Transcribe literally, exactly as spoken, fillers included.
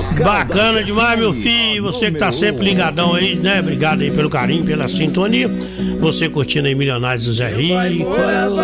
Bacana demais, meu filho. Você que tá sempre ligadão aí, né? Obrigado aí pelo carinho, pela sintonia. Você curtindo aí Milionários do Zé Rico.